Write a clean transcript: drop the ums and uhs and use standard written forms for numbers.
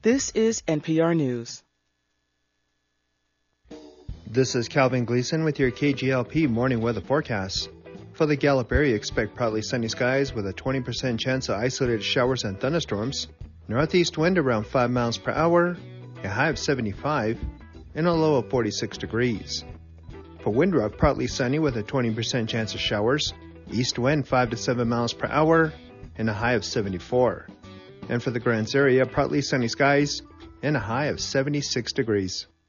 This is NPR News. This is Calvin Gleason with your KGLP morning weather forecast. For the Gallup area, expect partly sunny skies with a 20% chance of isolated showers and thunderstorms. Northeast wind around 5 miles per hour, a high of 75, and a low of 46 degrees. For Windrock, partly sunny with a 20% chance of showers. East wind 5 to 7 miles per hour, and a high of 74. And for the Grants area, partly sunny skies, and a high of 76 degrees.